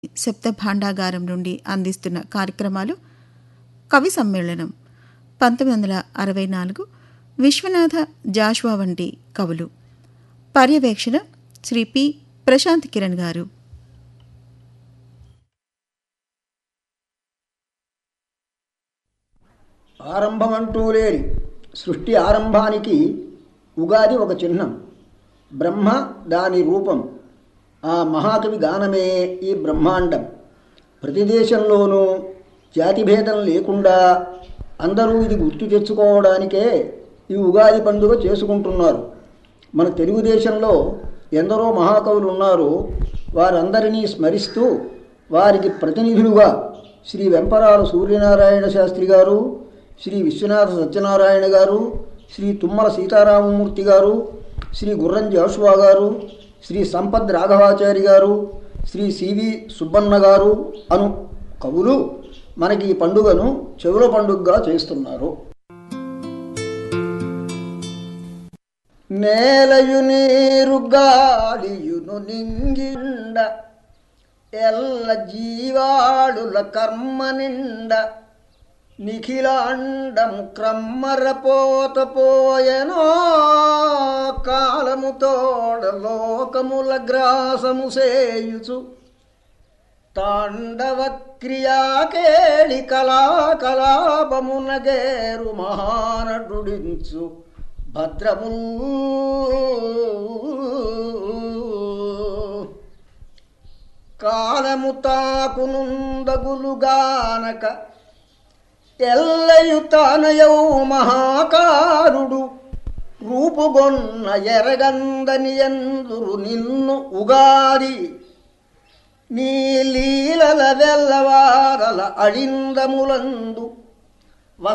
శబ్ద భాండాగారం నుండి అందిస్తున్న కార్యక్రమాలు కవి సమ్మేళనం 1964 విశ్వనాథ జాషువా వంటి కవులు. పర్యవేక్షణ శ్రీ పి ప్రశాంత్ కిరణ్ గారు. ఆరంభమంటూ లేని సృష్టి ఆరంభానికి ఉగాది ఒక చిహ్నం. బ్రహ్మ దాని రూపం. ఆ మహాకవి గానమే ఈ బ్రహ్మాండం. ప్రతి దేశంలోనూ జాతిభేదం లేకుండా అందరూ ఇది గుర్తు తెచ్చుకోవడానికే ఈ ఉగాది పండుగ చేసుకుంటున్నారు. మన తెలుగుదేశంలో ఎందరో మహాకవులు ఉన్నారు. వారందరినీ స్మరిస్తూ వారికి ప్రతినిధులుగా శ్రీ వెంపరాల సూర్యనారాయణ శాస్త్రి గారు, శ్రీ విశ్వనాథ సత్యనారాయణ గారు, శ్రీ తుమ్మల సీతారామమూర్తి గారు, శ్రీ గుర్రం జాషువా గారు, శ్రీ సంపద్ రాఘవాచారి గారు, శ్రీ సివి సుబ్బన్న గారు అను కవులు మనకి ఈ పండుగను చెవుల పండుగగా చేస్తున్నారు. నేలయు నీరు గాలియును నింగిండ ఎల్ల జీవాళుల కర్మ నిండ నిఖిలాండము క్రమ్మరపోత పోయెనో కాలము తోడ లోకముల గ్రాసము సేయుచు తాండవ క్రియాకేళి కళాకలాపమునగేరు మహానటుడించు భద్రము కాలము తాకునుందగులుగానక ఎల్లయు తానయౌ మహాకారుడు రూపుగొన్న ఎరగందని ఎందురు నిన్ను ఉగాది నీ లీలల వెల్లవారల అళిందములందు